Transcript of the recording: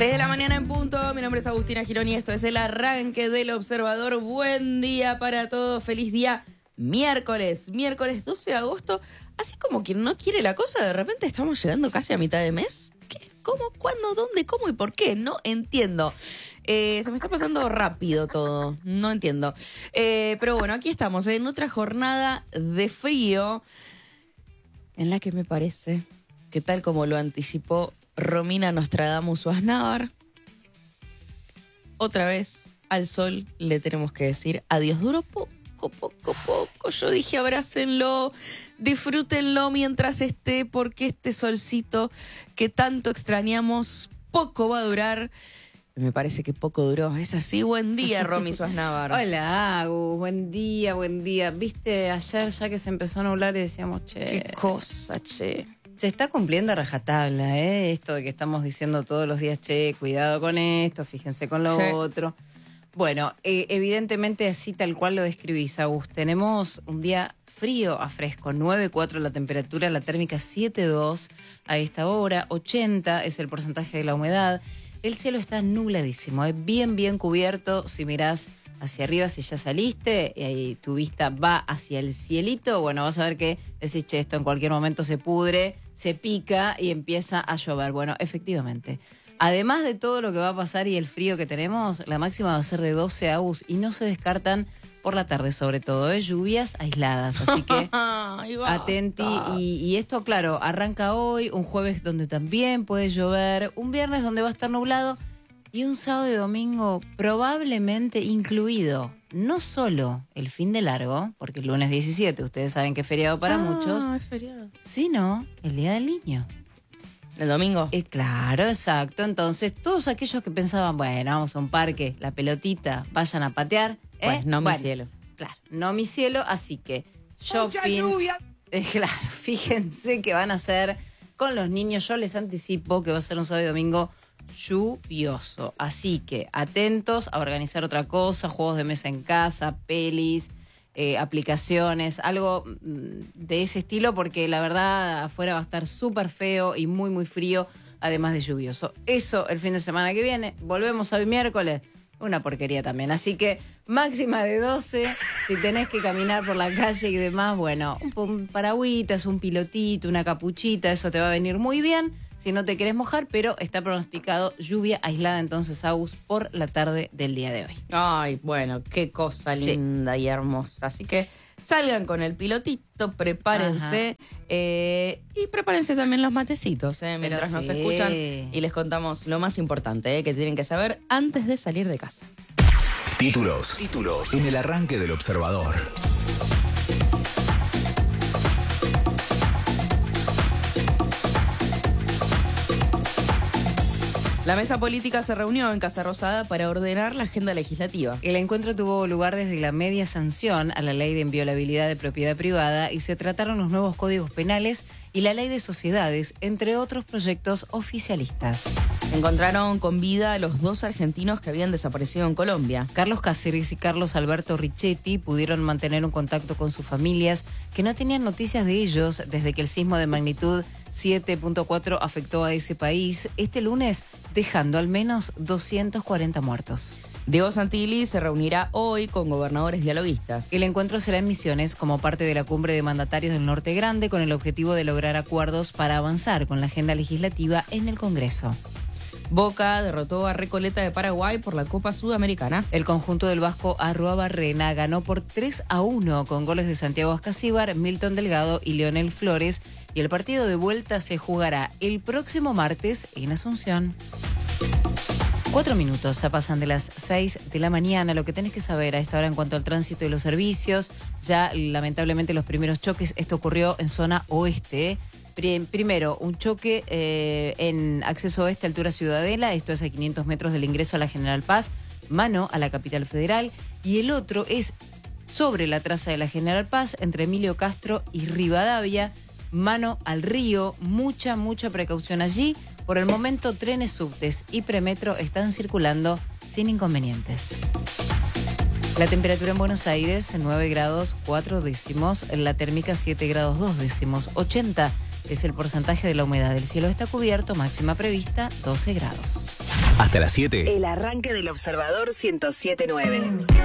6 de la mañana en punto, mi nombre es Agustina Girón y esto es el arranque del Observador. Buen día para todos, feliz día miércoles 12 de agosto. Así como quien no quiere la cosa, de repente estamos llegando casi a mitad de mes. ¿Qué? ¿Cómo? ¿Cuándo? ¿Dónde? ¿Cómo? ¿Y por qué? No entiendo. Se me está pasando rápido todo, no entiendo. Pero bueno, aquí estamos en otra jornada de frío en la que me parece que tal como lo anticipó Romina Nostradamus Wasnavar, otra vez al sol le tenemos que decir adiós. Duró poco. Yo dije abrácenlo, disfrútenlo mientras esté, porque este solcito que tanto extrañamos poco va a durar. Me parece que poco duró. ¿Es así? Buen día, Romy Wasnavar. Hola, Agus. Buen día. Viste, ayer ya que se empezó a nublar y decíamos, che. Qué cosa, che. Se está cumpliendo a rajatabla, esto de que estamos diciendo todos los días, che, cuidado con esto, fíjense con lo otro. Bueno, evidentemente así tal cual lo describís, Agus. Tenemos un día frío a fresco, 9,4 la temperatura, la térmica 7,2 a esta hora, 80 es el porcentaje de la humedad. El cielo está nubladísimo, bien cubierto. Si mirás hacia arriba, si ya saliste y tu vista va hacia el cielito, bueno, vas a ver que decís, che, esto en cualquier momento se pudre, se pica y empieza a llover. Bueno, efectivamente. Además de todo lo que va a pasar y el frío que tenemos, la máxima va a ser de 12 Agus y no se descartan por la tarde sobre todo, lluvias aisladas. Así que atenti. Y esto, claro, arranca hoy, un jueves donde también puede llover, un viernes donde va a estar nublado y un sábado y domingo probablemente incluido no solo el fin de largo, porque el lunes 17, ustedes saben que es feriado para muchos, es feriado, sino el Día del Niño. ¿El domingo? Claro, exacto. Entonces, todos aquellos que pensaban, bueno, vamos a un parque, la pelotita, vayan a patear. Pues no, mi cielo. Claro, no mi cielo, así que shopping. Claro, fíjense que van a hacer con los niños. Yo les anticipo que va a ser un sábado y domingo lluvioso. Así que atentos a organizar otra cosa, juegos de mesa en casa, pelis, aplicaciones, algo de ese estilo, porque la verdad afuera va a estar súper feo y muy frío, además de lluvioso. Eso el fin de semana que viene. Volvemos al miércoles. Una porquería también. Así que máxima de 12. Si tenés que caminar por la calle y demás, bueno, un paragüitas, un pilotito, una capuchita, eso te va a venir muy bien si no te querés mojar, pero está pronosticado lluvia aislada entonces, Agus, por la tarde del día de hoy. Ay, bueno, qué cosa linda y hermosa. Así que salgan con el pilotito, prepárense y prepárense también los matecitos mientras nos escuchan y les contamos lo más importante que tienen que saber antes de salir de casa. Títulos en el arranque del Observador. La mesa política se reunió en Casa Rosada para ordenar la agenda legislativa. El encuentro tuvo lugar desde la media sanción a la ley de inviolabilidad de propiedad privada y se trataron los nuevos códigos penales y la ley de sociedades, entre otros proyectos oficialistas. Encontraron con vida a los 2 argentinos que habían desaparecido en Colombia. Carlos Cáceres y Carlos Alberto Richetti pudieron mantener un contacto con sus familias que no tenían noticias de ellos desde que el sismo de magnitud 7.4 afectó a ese país este lunes, dejando al menos 240 muertos. Diego Santilli se reunirá hoy con gobernadores dialoguistas. El encuentro será en Misiones como parte de la cumbre de mandatarios del Norte Grande con el objetivo de lograr acuerdos para avanzar con la agenda legislativa en el Congreso. Boca derrotó a Recoleta de Paraguay por la Copa Sudamericana. El conjunto del Vasco Arruabarrena ganó por 3-1 con goles de Santiago Ascasíbar, Milton Delgado y Leonel Flores. Y el partido de vuelta se jugará el próximo martes en Asunción. 4 minutos ya pasan de las 6 de la mañana. Lo que tenés que saber a esta hora en cuanto al tránsito y los servicios. Ya lamentablemente los primeros choques. Esto ocurrió en zona oeste. Primero, un choque en acceso oeste, altura Ciudadela, esto es a 500 metros del ingreso a la General Paz, mano a la capital federal, y el otro es sobre la traza de la General Paz, entre Emilio Castro y Rivadavia, mano al río, mucha precaución allí. Por el momento, trenes, subtes y premetro están circulando sin inconvenientes. La temperatura en Buenos Aires, 9 grados 4 décimos, la térmica 7 grados 2 décimos, 80 es el porcentaje de la humedad. El cielo está cubierto, máxima prevista 12 grados. Hasta las 7. El arranque del Observador 107.9.